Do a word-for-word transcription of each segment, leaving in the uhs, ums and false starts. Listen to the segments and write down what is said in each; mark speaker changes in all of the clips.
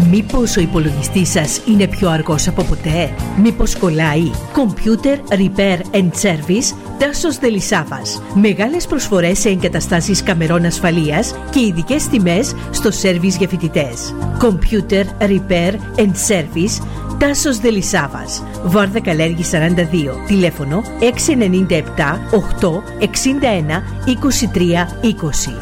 Speaker 1: Μήπως ο υπολογιστής σας είναι πιο αργός από ποτέ? Μήπως κολλάει? Computer Repair and Service Τάσος Δελισάβας. Μεγάλες προσφορές σε εγκαταστάσεις καμερών ασφαλείας και ειδικές τιμές στο σέρβις για φοιτητές. Computer Repair and Service Τάσος Δελισάβας. Βάρδα Καλέργη σαράντα δύο. Τηλέφωνο έξι εννιά επτά οκτώ εξήντα ένα είκοσι τρία είκοσι.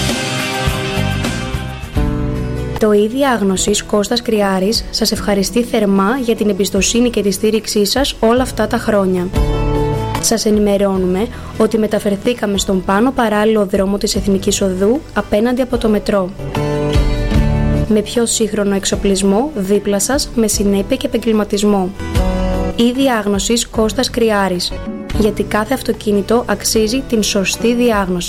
Speaker 2: Το ΙΔ Διάγνωσης Κώστας Κριάρης σας ευχαριστεί θερμά για την εμπιστοσύνη και τη στήριξή σας όλα αυτά τα χρόνια. Σας ενημερώνουμε ότι μεταφερθήκαμε στον πάνω παράλληλο δρόμο της Εθνικής Οδού απέναντι από το μετρό. Με πιο σύγχρονο εξοπλισμό δίπλα σας, με συνέπεια και επαγγελματισμό. ΙΔ Διάγνωσης Κώστας Κριάρης. Γιατί κάθε αυτοκίνητο αξίζει την σωστή διάγνωση.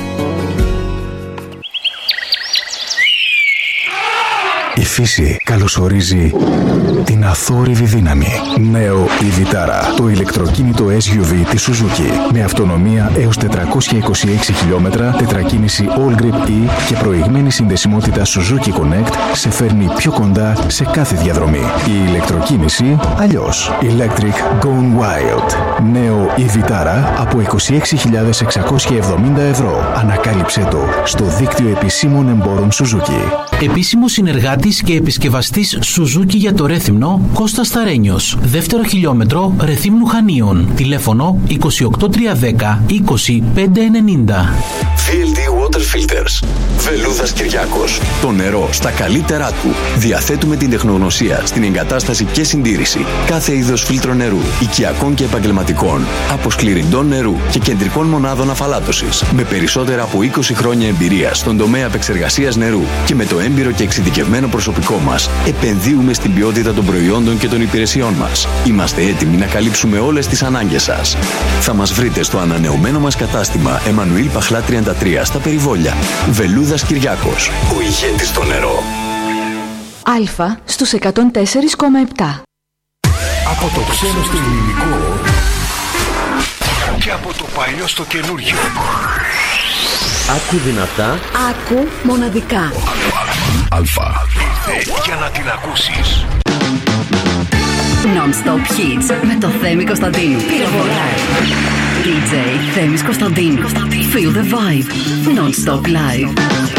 Speaker 3: Η φύση καλωσορίζει την αθόρυβη δύναμη. Νέο η Vitara, το ηλεκτροκίνητο ες γιου βι της Suzuki. Με αυτονομία έως τετρακόσια είκοσι έξι χιλιόμετρα, τετρακίνηση All Grip E και προηγμένη συνδεσιμότητα Suzuki Connect σε φέρνει πιο κοντά σε κάθε διαδρομή. Η ηλεκτροκίνηση αλλιώς. Electric Gone Wild. Νέο η Vitara από είκοσι έξι χιλιάδες εξακόσια εβδομήντα ευρώ. Ανακάλυψε το στο δίκτυο επισήμων εμπόρων Suzuki.
Speaker 4: Επίσημο συνεργάτης και επισκευαστής Suzuki για το Ρέθυμνο, Κώστας Σταρένιος. Δεύτερο χιλιόμετρο Ρεθύμνου Χανίων. Τηλέφωνο είκοσι οκτώ τριακόσια δέκα είκοσι πέντε ενενήντα.
Speaker 5: βι ελ ντι Water Filters. Βελούδας Κυριάκος. Το νερό στα καλύτερά του. Διαθέτουμε την τεχνογνωσία στην εγκατάσταση και συντήρηση κάθε είδος φίλτρο νερού, οικιακών και επαγγελματικών, αποσκληρυντών νερού και κεντρικών μονάδων αφαλάτωσης. Με περισσότερα από είκοσι χρόνια εμπειρία στον τομέα επεξεργασίας νερού και με το έμπειρο και εξειδικευμένο προσωπικό μας, επενδύουμε στην ποιότητα των προϊόντων και των υπηρεσιών μας. Είμαστε έτοιμοι να καλύψουμε όλες τις ανάγκες σας. Θα μας βρείτε στο ανανεωμένο μας κατάστημα Εμμανουήλ Παχλά τριάντα τρία στα Περιβόλια. Βελούδας Κυριάκος. Ο ηγέτης στο νερό.
Speaker 6: Αλφα στους εκατόν τέσσερα κόμμα επτά.
Speaker 3: Από το ξένο στο ελληνικό
Speaker 7: και από το παλιό στο καινούργιο.
Speaker 8: Άκου δυνατά.
Speaker 6: Άκου μοναδικά.
Speaker 7: Αλφα. Ήρθε για να την ακούσεις.
Speaker 6: Non-stop hits με το Θέμη Κωνσταντίνου. Πυροβολάει. ντι τζέι Θέμης Κωνσταντίνου. Feel the vibe. Non-stop live.